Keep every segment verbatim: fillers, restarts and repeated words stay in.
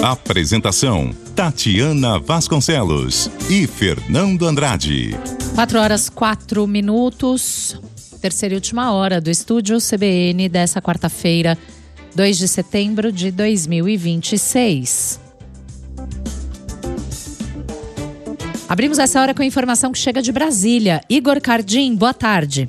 Apresentação: Tatiana Vasconcelos e Fernando Andrade. Quatro horas, quatro minutos. Terceira e última hora do estúdio C B N dessa quarta-feira, dois de setembro de dois mil e vinte e seis. Abrimos essa hora com a informação que chega de Brasília. Igor Cardim, boa tarde.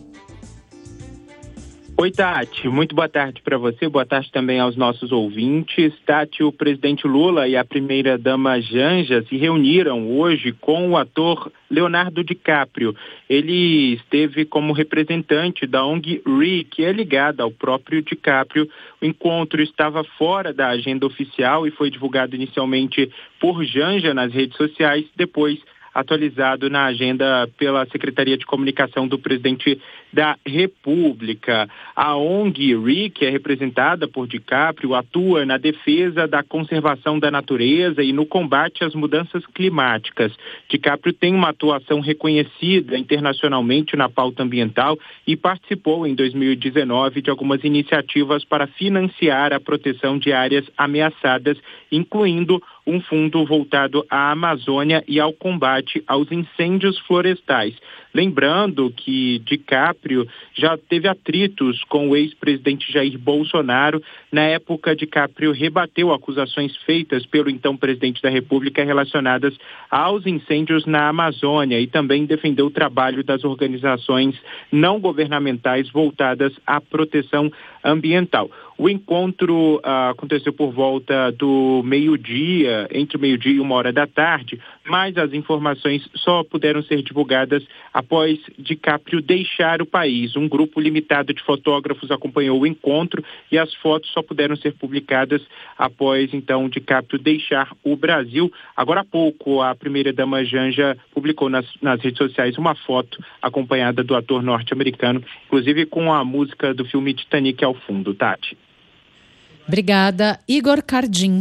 Oi, Tati. Muito boa tarde para você. Boa tarde também aos nossos ouvintes. Tati, o presidente Lula e a primeira-dama Janja se reuniram hoje com o ator Leonardo DiCaprio. Ele esteve como representante da O N G R I, que é ligada ao próprio DiCaprio. O encontro estava fora da agenda oficial e foi divulgado inicialmente por Janja nas redes sociais, depois atualizado na agenda pela Secretaria de Comunicação do Presidente da República. A O N G R I, que é representada por DiCaprio, atua na defesa da conservação da natureza e no combate às mudanças climáticas. DiCaprio tem uma atuação reconhecida internacionalmente na pauta ambiental e participou em dois mil e dezenove de algumas iniciativas para financiar a proteção de áreas ameaçadas, incluindo um fundo voltado à Amazônia e ao combate aos incêndios florestais. Lembrando que DiCaprio já teve atritos com o ex-presidente Jair Bolsonaro. Na época, DiCaprio rebateu acusações feitas pelo então presidente da República relacionadas aos incêndios na Amazônia e também defendeu o trabalho das organizações não governamentais voltadas à proteção ambiental. O encontro uh, aconteceu por volta do meio-dia, entre o meio-dia e uma hora da tarde, mas as informações só puderam ser divulgadas após DiCaprio deixar o país. Um grupo limitado de fotógrafos acompanhou o encontro e as fotos só puderam ser publicadas após, então, DiCaprio deixar o Brasil. Agora há pouco, a primeira-dama Janja publicou nas, nas redes sociais uma foto acompanhada do ator norte-americano, inclusive com a música do filme Titanic ao fundo. Tati. Obrigada, Igor Cardim.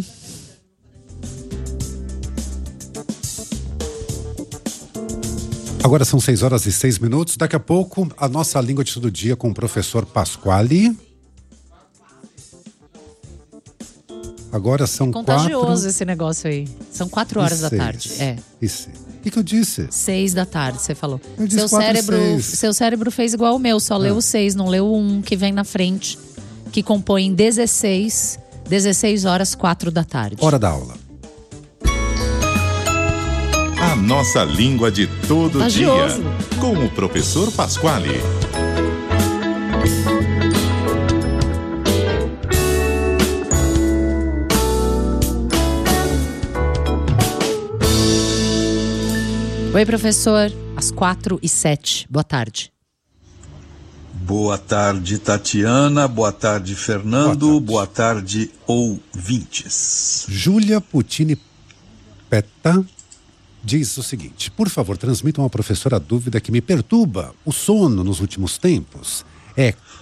Agora são seis horas e seis minutos. Daqui a pouco, a nossa língua de todo dia com o professor Pasquale. Agora são Contagioso quatro... esse negócio aí. São quatro horas da tarde. É. Isso. O que, que eu disse? Seis da tarde, você falou. Eu disse seu quatro, cérebro, seis. seu cérebro fez igual o meu, só ah. leu o seis, não leu o um que vem na frente, que compõe dezesseis, dezesseis horas, quatro da tarde. Hora da aula. A nossa língua de todo Contagioso. dia, com o professor Pasquale. Oi, professor, às quatro e sete. Boa tarde. Boa tarde, Tatiana. Boa tarde, Fernando. Boa tarde, Boa tarde ouvintes. Júlia Putini Peta diz o seguinte: por favor, transmitam à professora a dúvida que me perturba o sono nos últimos tempos. É